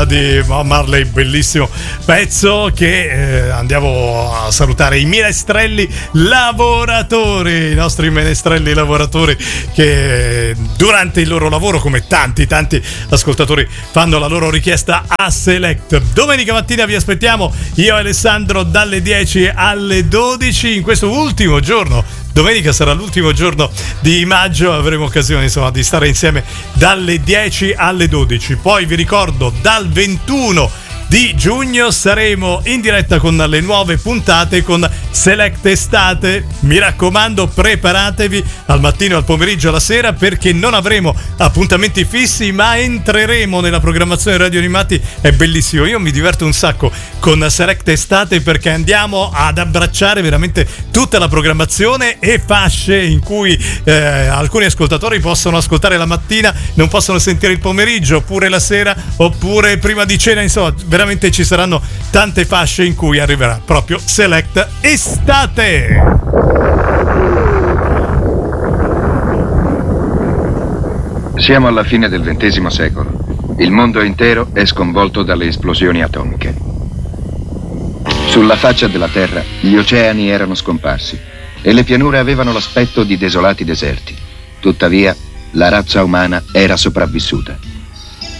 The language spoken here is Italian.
di Bob Marley, bellissimo pezzo che andiamo a salutare i menestrelli lavoratori, i nostri menestrelli lavoratori che durante il loro lavoro, come tanti ascoltatori, fanno la loro richiesta a Select. Domenica mattina vi aspettiamo, io e Alessandro, dalle 10 alle 12 in questo ultimo giorno. Domenica sarà l'ultimo giorno di maggio, avremo occasione insomma di stare insieme dalle 10 alle 12. Poi vi ricordo, dal 21 di giugno saremo in diretta con le nuove puntate con Select Estate. Mi raccomando, preparatevi al mattino, al pomeriggio, alla sera, perché non avremo appuntamenti fissi, ma entreremo nella programmazione Radio Animati. È bellissimo, io mi diverto un sacco con Select Estate perché andiamo ad abbracciare veramente tutta la programmazione e fasce in cui alcuni ascoltatori possono ascoltare la mattina, non possono sentire il pomeriggio, oppure la sera, oppure prima di cena, insomma veramente ci saranno tante fasce in cui arriverà proprio Select Estate. Siamo alla fine del XX secolo. Il mondo intero è sconvolto dalle esplosioni atomiche. Sulla faccia della Terra gli oceani erano scomparsi e le pianure avevano l'aspetto di desolati deserti. Tuttavia, la razza umana era sopravvissuta.